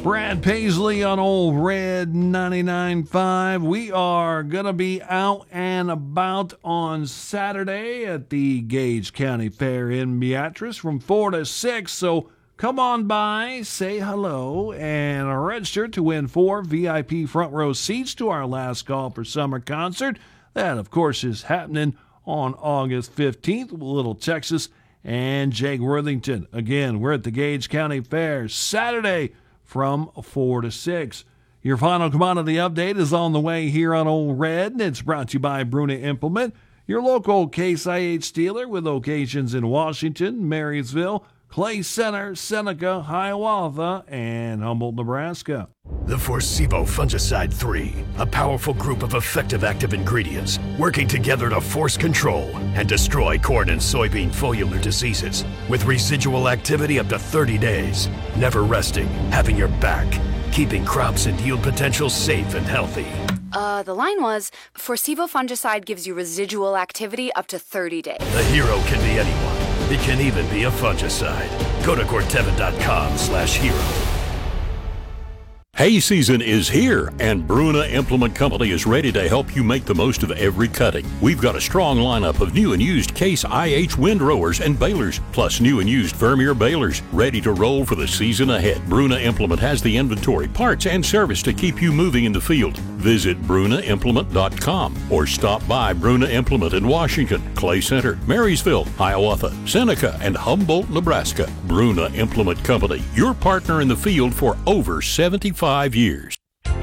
Brad Paisley on Old Red 99.5. We are going to be out and about on Saturday at the Gage County Fair in Beatrice from 4 to 6. So come on by, say hello, and register to win 4 VIP front row seats to our Last Call for Summer concert. That, of course, is happening on August 15th with Little Texas and Jake Worthington. Again, we're at the Gage County Fair Saturday from 4 to 6. Your final commodity update is on the way here on Old Red. It's brought to you by Bruna Implement, your local Case IH dealer with locations in Washington, Marysville, Clay Center, Seneca, Hiawatha, and Humboldt, Nebraska. The Forcevo Fungicide 3, a powerful group of effective active ingredients working together to force control and destroy corn and soybean foliar diseases with residual activity up to 30 days, never resting, having your back, keeping crops and yield potential safe and healthy. The line was, Forcevo Fungicide gives you residual activity up to 30 days. The hero can be anyone. It can even be a fungicide. Go to Corteva.com/hero. Hay season is here, and Bruna Implement Company is ready to help you make the most of every cutting. We've got a strong lineup of new and used Case IH windrowers and balers, plus new and used Vermeer balers, ready to roll for the season ahead. Bruna Implement has the inventory, parts, and service to keep you moving in the field. Visit BrunaImplement.com or stop by Bruna Implement in Washington, Clay Center, Marysville, Hiawatha, Seneca, and Humboldt, Nebraska. Bruna Implement Company, your partner in the field for over 75 years.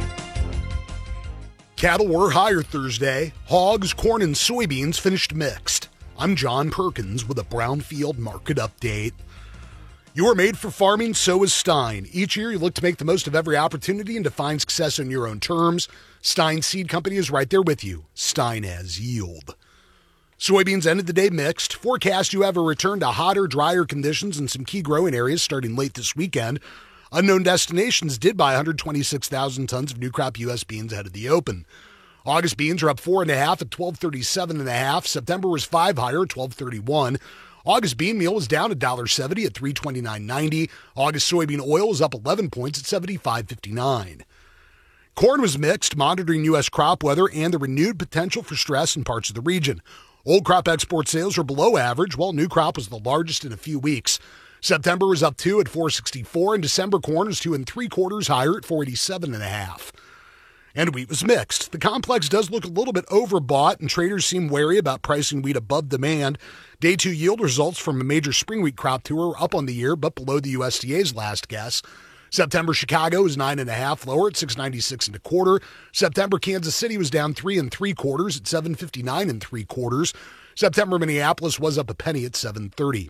Cattle were higher Thursday. Hogs, corn, and soybeans finished mixed. I'm John Perkins with a Brownfield Market Update. You are made for farming, so is Stein. Each year you look to make the most of every opportunity and to find success on your own terms. Stein Seed Company is right there with you. Stein has yield. Soybeans ended the day mixed. Forecast you have a return to hotter, drier conditions in some key growing areas starting late this weekend. Unknown Destinations did buy 126,000 tons of new crop U.S. beans ahead of the open. August beans are up 4.5 at $12.37.5. September was 5 higher at $12.31. August bean meal was down $1.70 at $329.90. August soybean oil was up 11 points at $75.59. Corn was mixed, monitoring U.S. crop weather and the renewed potential for stress in parts of the region. Old crop export sales are below average, while new crop was the largest in a few weeks. September was up 2 at $4.64, and December corn was 2 3/4 higher at $4.87.5. And wheat was mixed. The complex does look a little bit overbought, and traders seem wary about pricing wheat above demand. Day 2 yield results from a major spring wheat crop tour are up on the year, but below the USDA's last guess. September Chicago is 9.5 lower at $6.96 1/4. September Kansas City was down 3 3/4 at $7.59 3/4. September Minneapolis was up a penny at $7.30.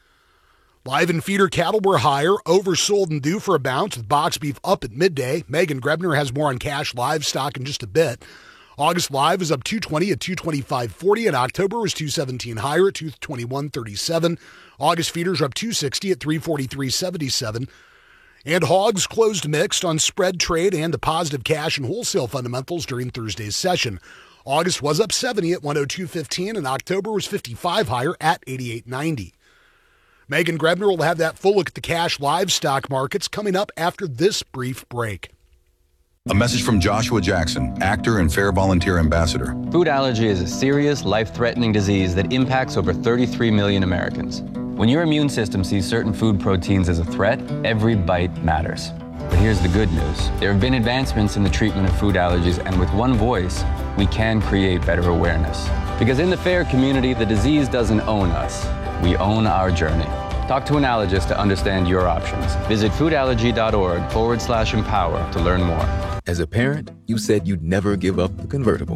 Live and feeder cattle were higher, oversold and due for a bounce with box beef up at midday. Megan Grebner has more on cash livestock in just a bit. August live is up $2.20 at $225.40, and October was $2.17 higher at $221.37. August feeders are up $2.60 at $343.77. And hogs closed mixed on spread trade and the positive cash and wholesale fundamentals during Thursday's session. August was up 70 at $102.15, and October was 55 higher at $88.90. Megan Grebner will have that full look at the cash livestock markets coming up after this brief break. A message from Joshua Jackson, actor and Fair Volunteer Ambassador. Food allergy is a serious, life-threatening disease that impacts over 33 million Americans. When your immune system sees certain food proteins as a threat, every bite matters. But here's the good news. There have been advancements in the treatment of food allergies, and with one voice, we can create better awareness. Because in the FAIR community, the disease doesn't own us. We own our journey. Talk to an allergist to understand your options. Visit foodallergy.org/empower to learn more. As a parent, you said you'd never give up the convertible.